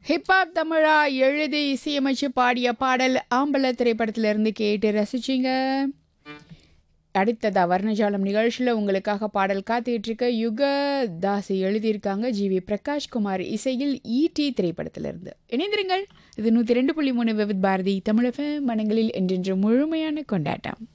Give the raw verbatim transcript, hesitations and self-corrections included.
Hip hop தமிழா எழுதி இசையமைச்சு பாடிய பாடல் ஆம்பள திரைப்படத்திலிருந்து கேட்டு ரசிச்சிங்க. அடுத்ததா வர்ணஜாலம் நிகழ்ச்சியில் உங்களுக்காக பாடல் காத்துக்கிட்டு இருக்க யுக தாசி எழுதியிருக்காங்க. ஜி வி பிரகாஷ் குமார் இசையில் ஈடி திரைப்படத்திலிருந்து இணைந்திருங்கள். இது நூற்றி ரெண்டு புள்ளி மூணு விவித் பாரதி தமிழக மனங்களில் என்றென்று முழுமையான கொண்டாட்டம்.